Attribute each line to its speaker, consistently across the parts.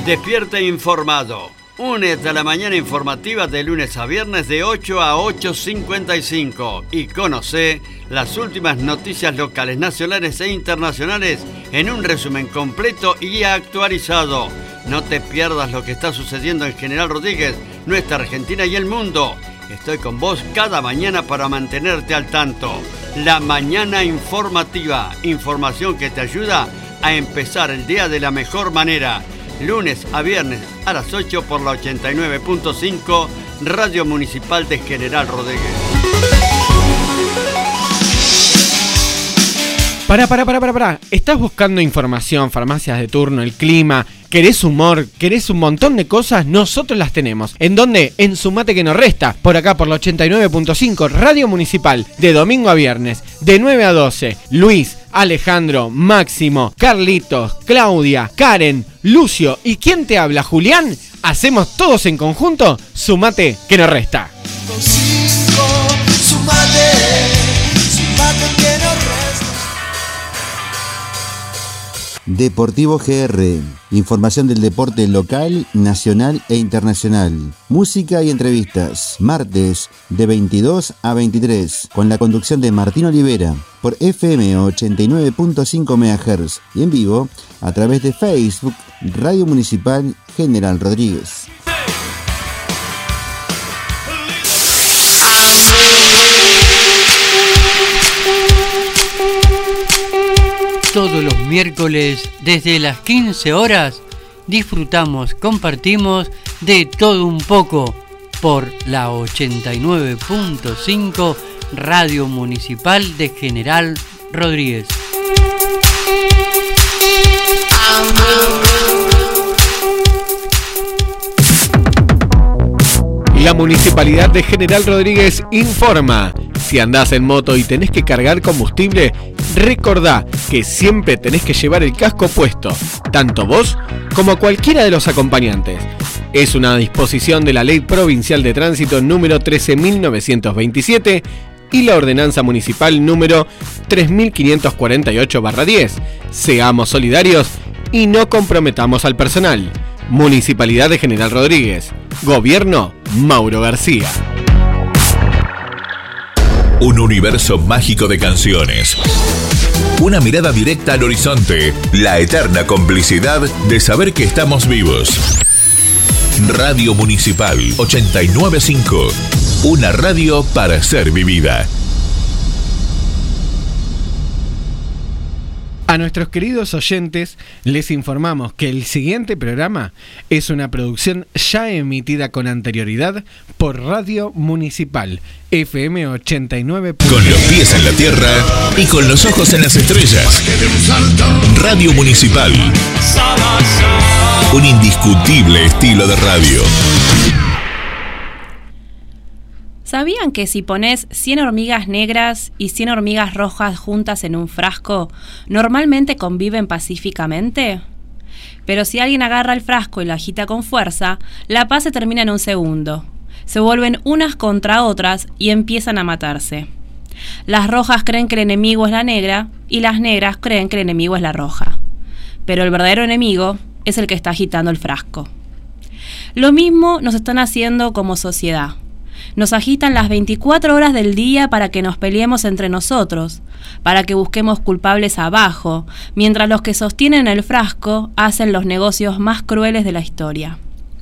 Speaker 1: Despierta informado. Únete a la mañana informativa de lunes a viernes de 8 a 8:55 y conoce las últimas noticias locales, nacionales e internacionales en un resumen completo y actualizado. No te pierdas lo que está sucediendo en General Rodríguez, nuestra Argentina y el mundo. Estoy con vos cada mañana para mantenerte al tanto. La mañana informativa, información que te ayuda a empezar el día de la mejor manera. Lunes a viernes a las 8 por la 89.5 Radio Municipal de General Rodríguez.
Speaker 2: Pará. ¿Estás buscando información, farmacias de turno, el clima? ¿Querés humor? ¿Querés un montón de cosas? Nosotros las tenemos. ¿En dónde? En Sumate que nos resta. Por acá, por la 89.5 Radio Municipal. De domingo a viernes. De 9 a 12. Luis, Alejandro, Máximo, Carlitos, Claudia, Karen, Lucio y ¿quién te habla? Julián. Hacemos todos en conjunto Sumate que nos resta.
Speaker 3: Sumate que nos resta.
Speaker 4: Deportivo GR, información del deporte local, nacional e internacional. Música y entrevistas, martes de 22 a 23, con la conducción de Martín Olivera, por FM 89.5 MHz y en vivo a través de Facebook, Radio Municipal General Rodríguez.
Speaker 5: Todos los miércoles, desde las 15 horas, disfrutamos, compartimos de todo un poco por la 89.5 Radio Municipal de General Rodríguez.
Speaker 2: La Municipalidad de General Rodríguez informa. Si andás en moto y tenés que cargar combustible, recordá que siempre tenés que llevar el casco puesto, tanto vos como cualquiera de los acompañantes. Es una disposición de la Ley Provincial de Tránsito número 13.927 y la Ordenanza Municipal número 3.548/10. Seamos solidarios y no comprometamos al personal. Municipalidad de General Rodríguez. Gobierno Mauro García.
Speaker 6: Un universo mágico de canciones. Una mirada directa al horizonte. La eterna complicidad de saber que estamos vivos. Radio Municipal 89.5. Una radio para ser vivida.
Speaker 2: A nuestros queridos oyentes les informamos que el siguiente programa es una producción ya emitida con anterioridad por Radio Municipal FM 89.
Speaker 6: Con los pies en la tierra y con los ojos en las estrellas. Radio Municipal. Un indiscutible estilo de radio.
Speaker 7: ¿Sabían que si pones 100 hormigas negras y 100 hormigas rojas juntas en un frasco, normalmente conviven pacíficamente? Pero si alguien agarra el frasco y lo agita con fuerza, la paz se termina en un segundo. Se vuelven unas contra otras y empiezan a matarse. Las rojas creen que el enemigo es la negra y las negras creen que el enemigo es la roja. Pero el verdadero enemigo es el que está agitando el frasco. Lo mismo nos están haciendo como sociedad. Nos agitan las 24 horas del día para que nos peleemos entre nosotros, para que busquemos culpables abajo, mientras los que sostienen el frasco hacen los negocios más crueles de la historia.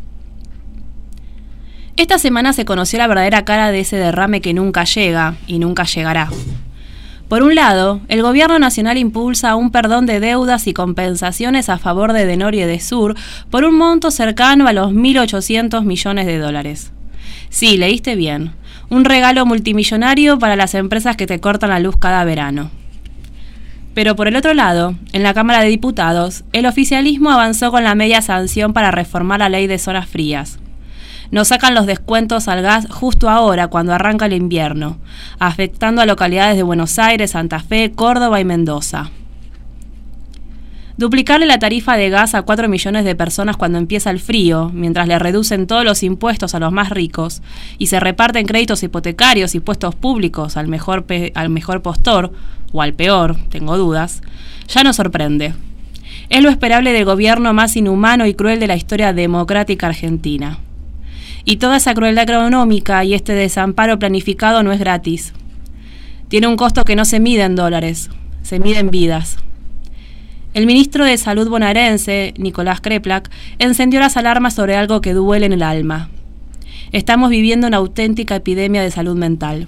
Speaker 7: Esta semana se conoció la verdadera cara de ese derrame que nunca llega y nunca llegará. Por un lado, el gobierno nacional impulsa un perdón de deudas y compensaciones a favor de Denor y Edesur por un monto cercano a los 1.800 millones de dólares. Sí, leíste bien. Un regalo multimillonario para las empresas que te cortan la luz cada verano. Pero por el otro lado, en la Cámara de Diputados, el oficialismo avanzó con la media sanción para reformar la ley de zonas frías. Nos sacan los descuentos al gas justo ahora, cuando arranca el invierno, afectando a localidades de Buenos Aires, Santa Fe, Córdoba y Mendoza. Duplicarle la tarifa de gas a 4 millones de personas cuando empieza el frío, mientras le reducen todos los impuestos a los más ricos y se reparten créditos hipotecarios y puestos públicos al mejor postor, o al peor, tengo dudas, ya nos sorprende. Es lo esperable del gobierno más inhumano y cruel de la historia democrática argentina. Y toda esa crueldad económica y este desamparo planificado no es gratis. Tiene un costo que no se mide en dólares, se mide en vidas. El ministro de Salud bonaerense, Nicolás Kreplak, encendió las alarmas sobre algo que duele en el alma. Estamos viviendo una auténtica epidemia de salud mental.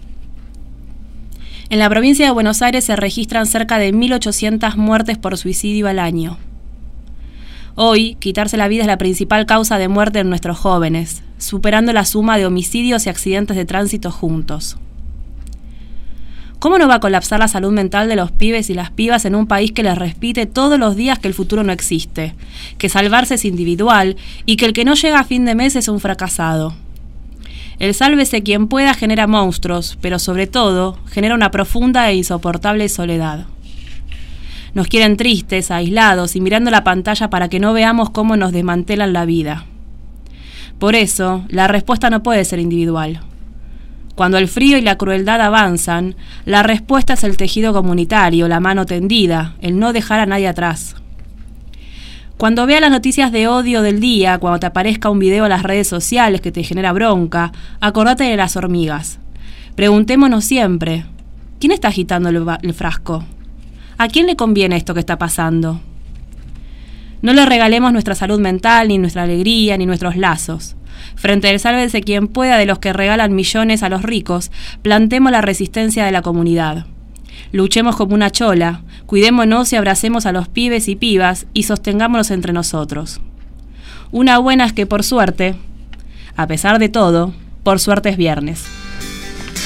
Speaker 7: En la provincia de Buenos Aires se registran cerca de 1.800 muertes por suicidio al año. Hoy, quitarse la vida es la principal causa de muerte en nuestros jóvenes, superando la suma de homicidios y accidentes de tránsito juntos. ¿Cómo no va a colapsar la salud mental de los pibes y las pibas en un país que les repite todos los días que el futuro no existe, que salvarse es individual y que el que no llega a fin de mes es un fracasado? El sálvese quien pueda genera monstruos, pero sobre todo genera una profunda e insoportable soledad. Nos quieren tristes, aislados y mirando la pantalla para que no veamos cómo nos desmantelan la vida. Por eso, la respuesta no puede ser individual. Cuando el frío y la crueldad avanzan, la respuesta es el tejido comunitario, la mano tendida, el no dejar a nadie atrás. Cuando veas las noticias de odio del día, cuando te aparezca un video en las redes sociales que te genera bronca, acordate de las hormigas. Preguntémonos siempre, ¿quién está agitando el frasco? ¿A quién le conviene esto que está pasando? No le regalemos nuestra salud mental, ni nuestra alegría, ni nuestros lazos. Frente al sálvese quien pueda de los que regalan millones a los ricos, plantemos la resistencia de la comunidad. Luchemos como una chola, cuidémonos y abracemos a los pibes y pibas y sostengámonos entre nosotros. Una buena es que por suerte, a pesar de todo, por suerte es viernes.